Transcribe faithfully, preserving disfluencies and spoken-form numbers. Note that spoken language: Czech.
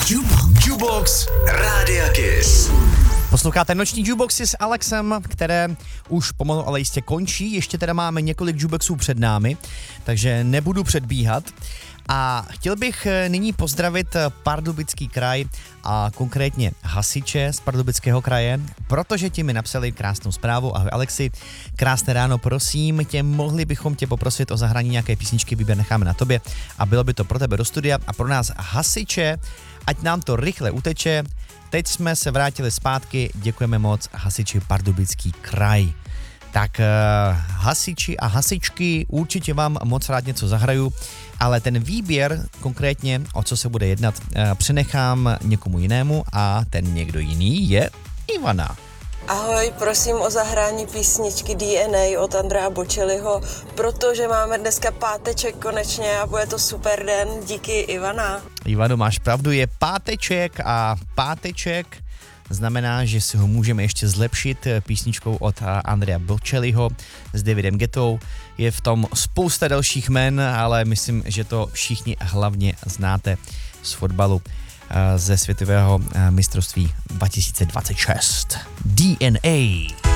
Jukebox Rádia Kiss. Posloucháte noční jukeboxy s Alexem, které už pomalu ale jistě končí. Ještě teda máme několik jukeboxů před námi, takže nebudu předbíhat. A chtěl bych nyní pozdravit Pardubický kraj a konkrétně hasiče z Pardubického kraje, protože ti mi napsali krásnou zprávu. Ahoj Alexi, krásné ráno, prosím tě, mohli bychom tě poprosit o zahrání nějaké písničky, výběr necháme na tobě a bylo by to pro tebe do studia a pro nás hasiče, ať nám to rychle uteče. Teď jsme se vrátili zpátky, děkujeme moc hasiči Pardubický kraj. Tak uh, hasiči a hasičky, určitě vám moc rád něco zahraju, ale ten výběr konkrétně, o co se bude jednat, uh, přenechám někomu jinému a ten někdo jiný je Ivana. Ahoj, prosím o zahrání písničky D N A od Andrea Bocelliho, protože máme dneska páteček konečně a bude to super den, díky Ivana. Ivano, máš pravdu, je páteček a páteček znamená, že si ho můžeme ještě zlepšit písničkou od Andrea Bocelliho s Davidem Guettou. Je v tom spousta dalších jmen, ale myslím, že to všichni hlavně znáte z fotbalu ze světového mistrovství dva tisíce dvacet šest. D N A.